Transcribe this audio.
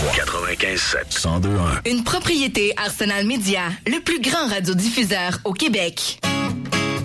95.7. 102.1. Une propriété Arsenal Média, le plus grand radiodiffuseur au Québec.